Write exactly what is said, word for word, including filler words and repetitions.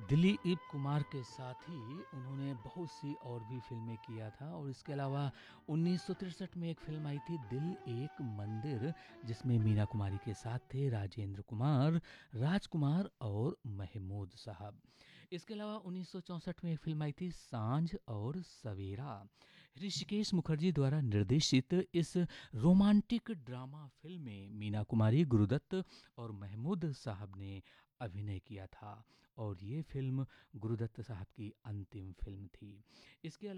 दिलीप कुमार के साथ ही उन्होंने बहुत सी और भी फ़िल्में किया था और इसके अलावा उन्नीस सौ तिरसठ में एक फ़िल्म आई थी दिल एक मंदिर, जिसमें मीना कुमारी के साथ थे राजेंद्र कुमार, राजकुमार और महमूद साहब। इसके अलावा उन्नीस सौ चौंसठ में एक फ़िल्म आई थी सांझ और सवेरा। ऋषिकेश मुखर्जी द्वारा निर्देशित इस रोमांटिक ड्रामा फ़िल्म में मीना कुमारी, गुरुदत्त और महमूद साहब ने अभिनय किया था और ये फ़िल्म गुरुदत्त साहब की अंतिम फ़िल्म थी। इसके